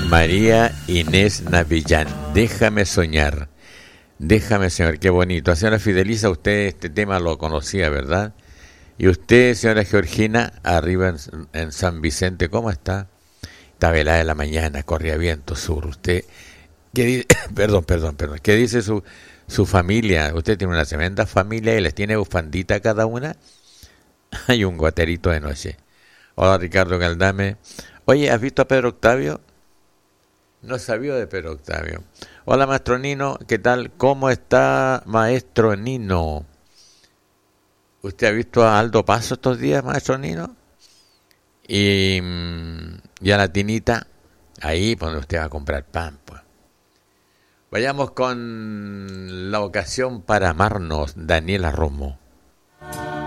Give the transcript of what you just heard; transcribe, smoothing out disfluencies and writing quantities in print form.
María Inés Navillán, déjame soñar. Déjame soñar, qué bonito. Señora Fidelisa, usted este tema lo conocía, ¿verdad? Y usted, señora Georgina, arriba en San Vicente, ¿cómo está? Está velada de la mañana, corría viento sur. Usted, ¿qué dice? Perdón. ¿Qué dice su familia? Usted tiene una tremenda familia y les tiene bufandita a cada una. Hay un guaterito de noche. Hola, Ricardo Galdame. Oye, ¿has visto a Pedro Octavio? No sabía de Pedro Octavio. Hola, maestro Nino, ¿qué tal? ¿Cómo está, maestro Nino? ¿Usted ha visto a Aldo Paso estos días, maestro Nino? Y a la tinita, ahí donde usted va a comprar pan, pues. Vayamos con la ocasión para amarnos, Daniela Romo.